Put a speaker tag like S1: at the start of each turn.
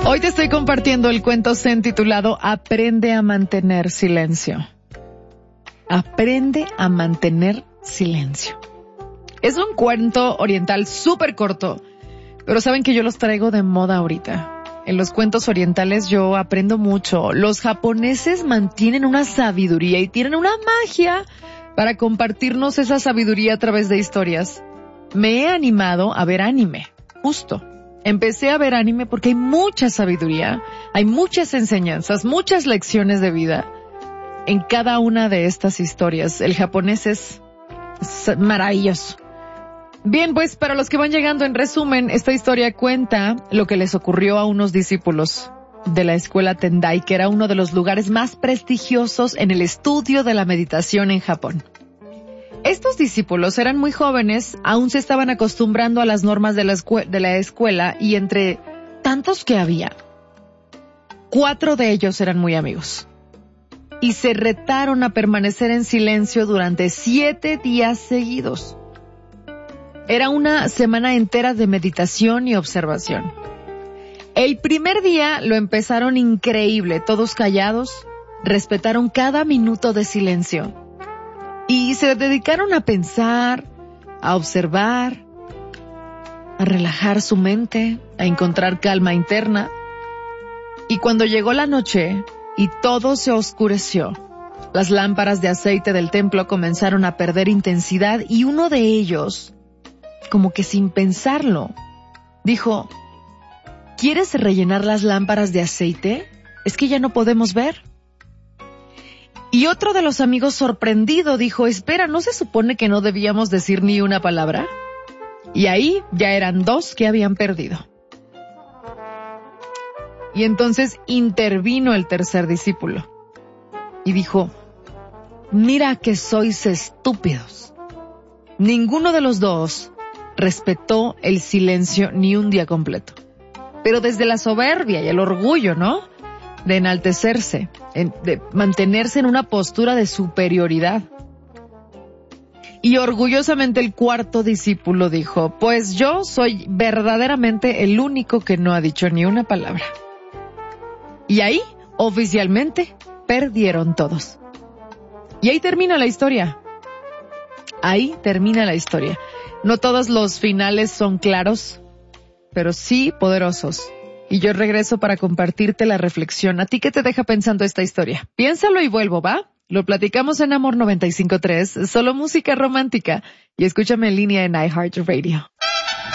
S1: Hoy te estoy compartiendo el cuento zen titulado Aprende a mantener silencio. Aprende a mantener silencio. Es un cuento oriental súper corto, pero saben que yo los traigo de moda ahorita. En los cuentos orientales yo aprendo mucho. Los japoneses mantienen una sabiduría y tienen una magia para compartirnos esa sabiduría a través de historias. Me he animado a ver anime, justo. Empecé a ver anime porque hay mucha sabiduría, hay muchas enseñanzas, muchas lecciones de vida en cada una de estas historias. El japonés es maravilloso. Bien, pues para los que van llegando, en resumen, esta historia cuenta lo que les ocurrió a unos discípulos de la escuela Tendai, que era uno de los lugares más prestigiosos en el estudio de la meditación en Japón. Estos discípulos eran muy jóvenes, aún se estaban acostumbrando a las normas de la escuela y entre tantos que había, 4 de ellos eran muy amigos. Y se retaron a permanecer en silencio durante 7 días seguidos. Era una semana entera de meditación y observación. El primer día lo empezaron increíble, todos callados, respetaron cada minuto de silencio y se dedicaron a pensar, a observar, a relajar su mente, a encontrar calma interna. Y cuando llegó la noche y todo se oscureció, las lámparas de aceite del templo comenzaron a perder intensidad y uno de ellos, como que sin pensarlo, dijo: ¿quieres rellenar las lámparas de aceite? Es que ya no podemos ver. Y otro de los amigos, sorprendido, dijo: espera, ¿no se supone que no debíamos decir ni una palabra? Y ahí ya eran 2 que habían perdido. Y entonces intervino el tercer discípulo y dijo: mira que sois estúpidos. Ninguno de los 2 respetó el silencio ni un día completo. Pero desde la soberbia y el orgullo, ¿no?, de enaltecerse, de mantenerse en una postura de superioridad. Y orgullosamente el cuarto discípulo dijo: pues yo soy verdaderamente el único que no ha dicho ni una palabra. Y ahí, oficialmente, perdieron todos. Y ahí termina la historia. Ahí termina la historia. No todos los finales son claros, pero sí poderosos. Y yo regreso para compartirte la reflexión. ¿A ti qué te deja pensando esta historia? Piénsalo y vuelvo, ¿va? Lo platicamos en Amor 95.3, solo música romántica. Y escúchame en línea en iHeartRadio.